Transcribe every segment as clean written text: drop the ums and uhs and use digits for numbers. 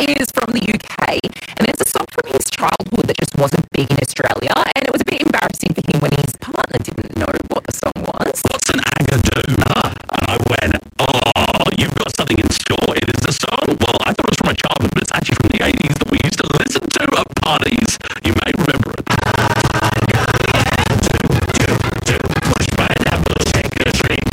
is from the UK, and it's a song from his childhood that just wasn't big in Australia, and it was a bit embarrassing for him when his partner didn't know what the song was. What's an agadoo? And I went, oh, you've got something in store. It is the song. Well, I thought it was from my childhood, but it's actually from the 80s that we used to listen to at parties. You may remember it. Push pineapple, shake a tree.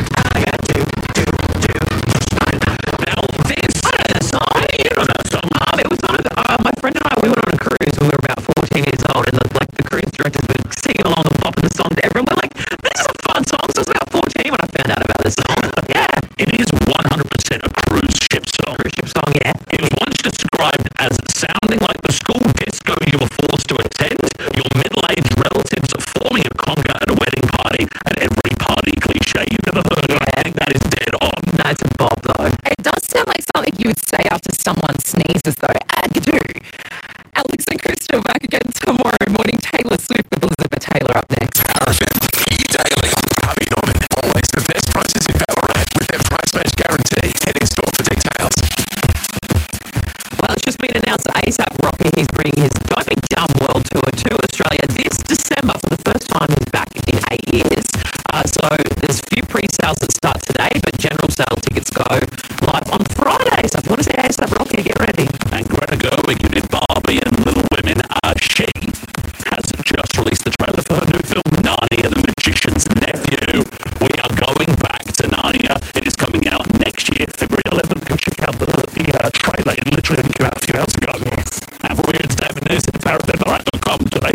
Now, this, I know that song. You know that song. It was on my friend and I, we went on a cruise when we were about 14 years old, and the cruise directors were singing along and popping the song to everyone. We're like, this is a fun song. So I was about 14 when I found out about this song. Yeah. It is 100% a cruise ship song. Cruise ship song, yeah. It was once described as sounding like the school disco you were forced to attend, your middle-aged relatives forming a conga at a wedding party, and every party cliche you've ever heard. Yeah. I think that is dead on. That's a bob, though. It does sound like something you would say after someone sneezes, though. Agadoo. Alex and Krista back again tomorrow morning. Taylor Swift with Elizabeth Taylor up next. RFM daily. Harvey Norman. Always the best prices in Ballarat with their price match guarantee. Head in store for details. Well, it's just been announced that A$AP Rocky is bringing his Don't Be Dumb World Tour to Australia this December for the first time. He's back in 8 years. So there's a few pre-sales that start today, but general sale tickets go live on Friday. So if you want to see A$AP Rocky, get ready. And Greta Gerwig, who did Barbie and Little Women, she has just released the trailer for her new film Narnia, the Magician's Nephew. We are going back to Narnia. It is coming out next year, February 11th. Go check out the trailer. It literally came out a few hours ago. Yes. And for Weird David News at parrot.com.au.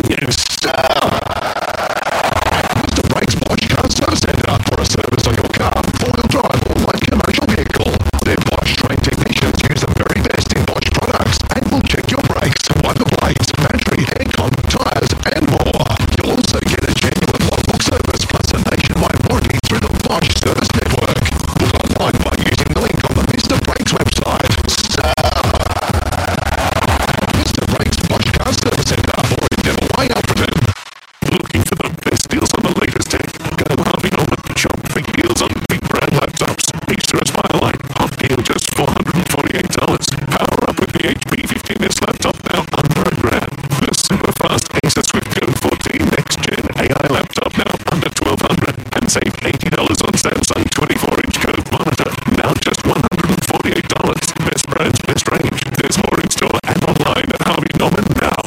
Mr. Brakes Bosch Car Service Centre for a service on your car, four-wheel drive or light commercial vehicle. Their Bosch trained technicians use the very best in Bosch products and will check your brakes, wiper blades, battery, aircon, tyres and more. You'll also get a genuine logbook service plus a nationwide warranty through the Bosch service network. Book online by using the link on the Mr. Brakes website. Mr. Brakes Bosch Car Service Centre or in Devonway, Alfreton. Looking for the best deals on the latest tech? Go to Harvey Norman shop for deals on big brand laptops. Acer's Firelight, hot deal just $448. Power up with the HP 15S laptop now under $1,000. The super fast Acer SwiftGo 14 next gen AI laptop now under $1,200. And save $80 on Samsung 24-inch curved monitor now just $148. Best brands, best range. There's more in store and online at Harvey Norman now.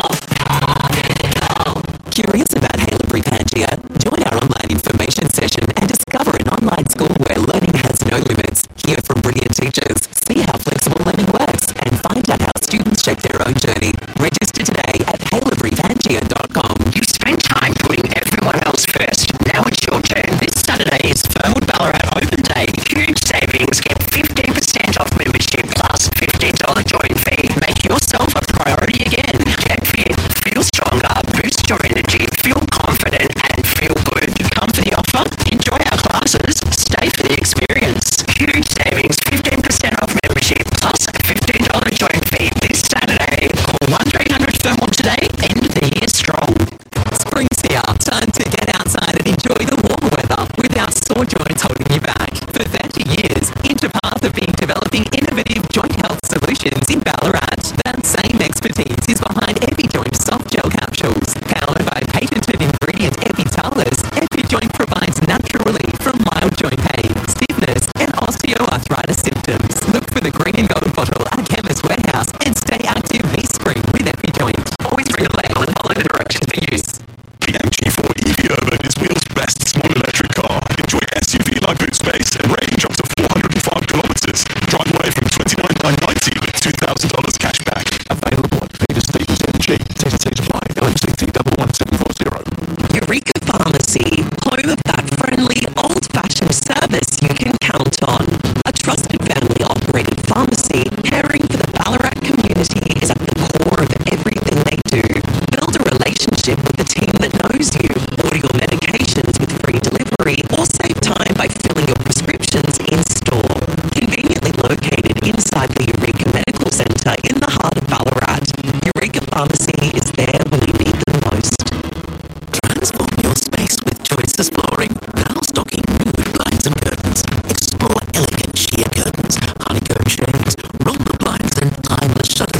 Curious about Haileybury Pangaea? Join our online information session and discover an online school where learning has no limits. Hear from brilliant teachers, see how flexible learning works, and find out how students shape their own journey. Register today at haileyburypangaea.com. You spend time putting everyone else first. Now it's your turn. This Saturday is Fernwood Ballarat Open Day. Huge savings. Get 15% off membership plus $15 join fee. Make yourself a priority again. Get fit, feel stronger, boost your energy, feel confident, and feel good. Come for the offer, enjoy our classes, stay for the experience. Huge savings, 15% off membership plus $15 join fee this Saturday. Call 1300 Fernwood today. End the year strong. Spring's here. Time to get outside and enjoy the warm weather without sore joints holding you back. For 30 years, Interpath have been developing innovative joint health solutions in Ballarat. That same expertise is behind EpiJoint soft gel capsules. Powered by patented ingredient Epitalus, EpiJoint provides natural relief from mild joint pain, stiffness, and osteoarthritis symptoms. Look for the green and gold bottle at Chemist Warehouse and stay active this spring with EpiJoint. Always read the label and follow the directions for use. The MG4 EV Urban is Wheels' best small electric car. Enjoy SUV-like boot space and range up to 405 kilometers. Drive away from $29,990 with $2,000 cash back. Available at Peter Stevens MG. TTC supply. LMCT 11740. Eureka Pharmacy, home of that friendly, old-fashioned service you can count on. A trusted family-operated pharmacy caring for the Ballarat community is at the core of everything they do. Build a relationship with the team that knows you, order your medications with free delivery, or save time by filling your prescriptions in-store. Conveniently located inside the Eureka Medical Centre in the heart of Ballarat, Eureka Pharmacy is there when you need them most. Transform your space with choices flooring, now stocking nude blinds and curtains. Explore elegant sheer curtains, honeycomb shades, roller blinds and timeless shutters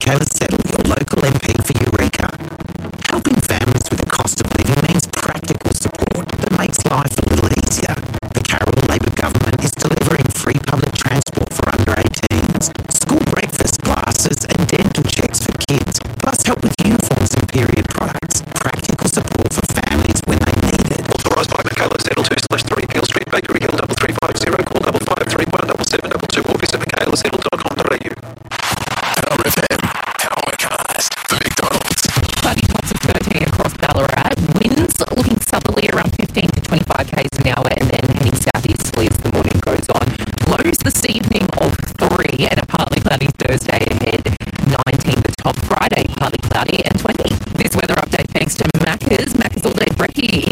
Michaela Settle, your local MP for Eureka. Helping families with the cost of living means practical support that makes life a little easier. The Carroll Labor government is delivering free public transport for under 18s, school breakfast, glasses and dental checks for kids, plus help with uniforms and period products. Practical support for families when they need it. Authorised by Michaela Settle 2/3 Peel Street, Bakery Hill 3350, call 553 177 or visit michaelasettle.com.au. Power FM, Powercast, the McDonald's. Cloudy tops of 13 across Ballarat. Winds looking southerly around 15 to 25 k's an hour and then heading southeasterly as the morning goes on. Lows this evening of 3 and a partly cloudy Thursday ahead. 19 the top, Friday partly cloudy and 20. This weather update thanks to Macca's. Macca's All Day Brekkie